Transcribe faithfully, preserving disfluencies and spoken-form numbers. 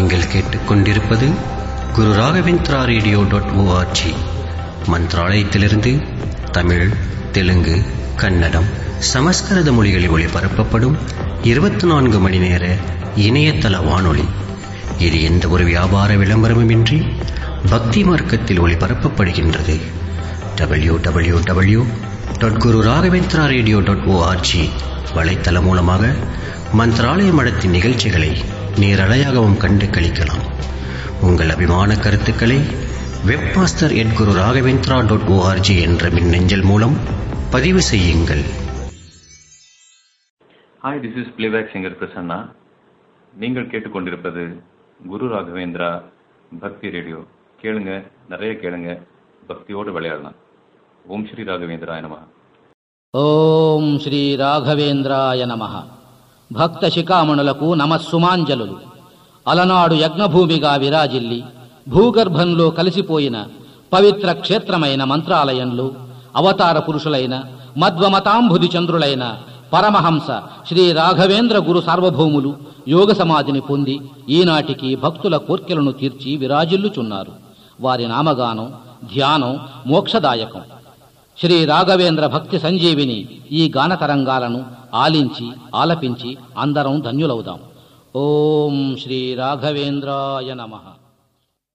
நீங்கள் கேட்டுக்கொண்டிருப்பது குரு Raghavendra radio dot O R G மந்த்ராலயத்திலிருந்து தமிழ், தெலுங்கு, கன்னடம், சமஸ்கிருத மொழிகளில் ஒளிபரப்பப்படும் இருபத்தி நான்கு மணி நேர இணையதள வானொலி. இது எந்த ஒரு வியாபார விளம்பரமுமின்றி பக்தி மார்க்கத்தில் ஒளிபரப்பப்படுகின்றது. டபிள்யூ டபிள்யூ டபிள்யூ டாட் குரு ராகவேந்திரா ரேடியோ டாட் ஓஆர்ஜி வலைத்தளம் மூலமாக மந்த்ராலய மடத்தின் நிகழ்ச்சிகளை நேரலையாகவும் கண்டு கழிக்கலாம். உங்கள் அபிமான கருத்துக்களை வெப்மாஸ்டர் எட் குரு ராகவேந்திரா டாட் ஓஆர்ஜி என்ற மின்னஞ்சல் மூலம் பதிவு செய்யுங்கள். Hi, this is playback singer Prasanna. நீங்கள் கேட்டுக்கொண்டிருப்பது குரு ராகவேந்திரா பக்தி ரேடியோ. கேளுங்க, நிறைய கேளுங்க, பக்தியோடு விளையாடலாம். ஓம் ஸ்ரீ ராகவேந்திராய நமஹ. ఓం శ్రీ రాఘవేంద్రాయ నమః. భక్త శిఖామణులకు నమస్సుమాంజలులు. అలనాడు యజ్ఞభూమిగా విరాజిల్లి భూగర్భంలో కలిసిపోయిన పవిత్ర క్షేత్రమైన మంత్రాలయంలో అవతార పురుషులైన మధ్వమతాంబుధి చంద్రులైన పరమహంస శ్రీ రాఘవేంద్ర గురు సార్వభౌములు యోగ సమాధిని పొంది ఈనాటికి భక్తుల కోర్కెలను తీర్చి విరాజిల్లుచున్నారు. వారి నామగానం, ధ్యానం మోక్షదాయకం. శ్రీ రాఘవేంద్ర భక్తి సంజీవిని ఈ గాన తరంగాలను ఆలించి ఆలపించి అందరం ధన్యులవుదాం. ఓం శ్రీ రాఘవేంద్రాయ నమః.